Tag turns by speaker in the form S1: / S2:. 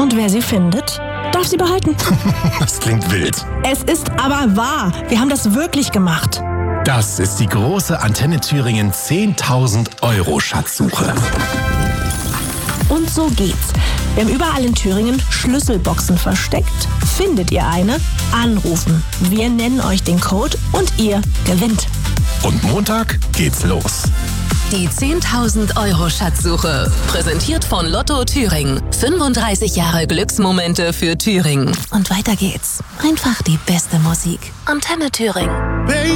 S1: Und wer sie findet, darf sie behalten.
S2: Das klingt wild.
S1: Es ist aber wahr. Wir haben das wirklich gemacht.
S2: Das ist die große Antenne Thüringen 10.000 Euro Schatzsuche.
S1: Und so geht's. Wir haben überall in Thüringen Schlüsselboxen versteckt. Findet ihr eine? Anrufen. Wir nennen euch den Code und ihr gewinnt.
S2: Und Montag geht's los.
S3: Die 10.000 Euro Schatzsuche. Präsentiert von Lotto Thüringen. 35 Jahre Glücksmomente für Thüringen. Und weiter geht's. Einfach die beste Musik. Antenne Thüringen.